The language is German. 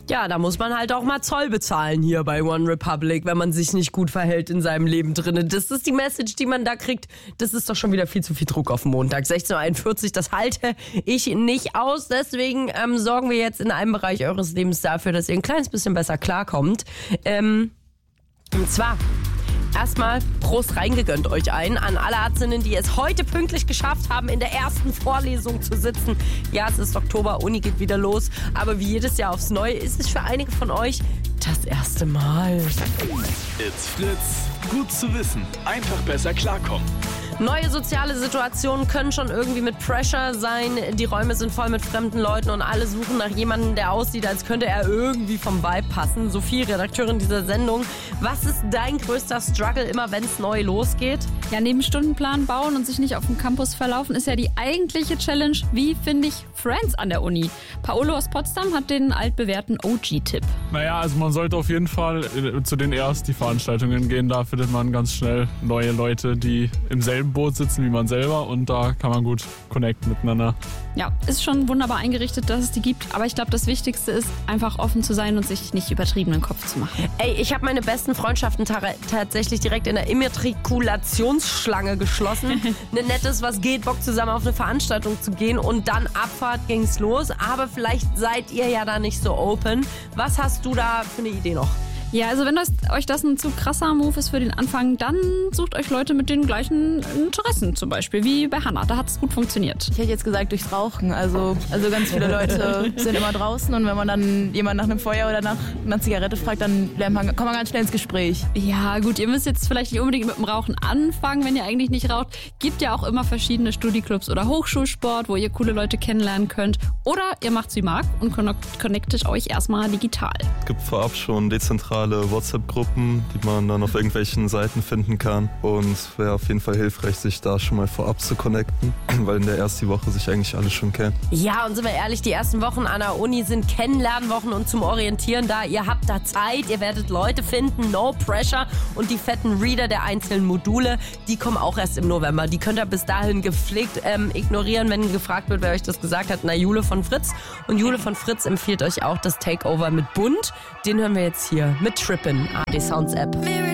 Ja, da muss man halt auch mal Zoll bezahlen hier bei One Republic, wenn man sich nicht gut verhält in seinem Leben drin. Das ist die Message, die man da kriegt. Das ist doch schon wieder viel zu viel Druck auf den Montag. 16.41 Uhr, das halte ich nicht aus. Deswegen sorgen wir jetzt in einem Bereich eures Lebens dafür, dass ihr ein kleines bisschen besser klarkommt. Und zwar erstmal Prost reingegönnt euch ein an alle Ärztinnen, die es heute pünktlich geschafft haben, in der ersten Vorlesung zu sitzen. Ja, es ist Oktober, Uni geht wieder los, aber wie jedes Jahr aufs Neue ist es für einige von euch das erste Mal. It's Fritz. Gut zu wissen. Einfach besser klarkommen. Neue soziale Situationen können schon irgendwie mit Pressure sein. Die Räume sind voll mit fremden Leuten und alle suchen nach jemandem, der aussieht, als könnte er irgendwie vom Vibe passen. Sophie, Redakteurin dieser Sendung, was ist dein größter Struggle immer, wenn es neu losgeht? Ja, neben Stundenplan bauen und sich nicht auf dem Campus verlaufen, ist ja die eigentliche Challenge, wie finde ich Friends an der Uni? Paolo aus Potsdam hat den altbewährten OG-Tipp. Naja, also man sollte auf jeden Fall zu den Veranstaltungen gehen. Da findet man ganz schnell neue Leute, die im selben Boot sitzen wie man selber und da kann man gut connecten miteinander. Ja, ist schon wunderbar eingerichtet, dass es die gibt, aber ich glaube, das Wichtigste ist, einfach offen zu sein und sich nicht übertrieben den Kopf zu machen. Ey, ich habe meine besten Freundschaften tatsächlich direkt in der Immatrikulationsschlange geschlossen. Ein nettes, was geht, Bock zusammen auf eine Veranstaltung zu gehen und dann Abfahrt ging's los. Aber vielleicht seid ihr ja da nicht so open. Was hast du da für eine Idee noch? Ja, also wenn euch das ein zu krasser Move ist für den Anfang, dann sucht euch Leute mit den gleichen Interessen zum Beispiel, wie bei Hannah. Da hat es gut funktioniert. Ich hätte jetzt gesagt, durchs Rauchen. Also ganz viele Leute sind immer draußen und wenn man dann jemanden nach einem Feuer oder nach einer Zigarette fragt, dann kommt man ganz schnell ins Gespräch. Ja gut, ihr müsst jetzt vielleicht nicht unbedingt mit dem Rauchen anfangen, wenn ihr eigentlich nicht raucht. Gibt ja auch immer verschiedene Studieclubs oder Hochschulsport, wo ihr coole Leute kennenlernen könnt. Oder ihr macht's wie Marc und connectet euch erstmal digital. Es gibt vorab schon dezentral WhatsApp-Gruppen, die man dann auf irgendwelchen Seiten finden kann. Und es wäre auf jeden Fall hilfreich, sich da schon mal vorab zu connecten, weil in der ersten Woche sich eigentlich alle schon kennen. Ja, und sind wir ehrlich, die ersten Wochen an der Uni sind Kennenlernwochen und zum Orientieren da. Ihr habt da Zeit, ihr werdet Leute finden, no pressure. Und die fetten Reader der einzelnen Module, die kommen auch erst im November. Die könnt ihr bis dahin gepflegt ignorieren, wenn gefragt wird, wer euch das gesagt hat. Na, Jule von Fritz. Und Jule von Fritz empfiehlt euch auch das Takeover mit Bund. Den hören wir jetzt hier mit Trippin', AD Sounds App.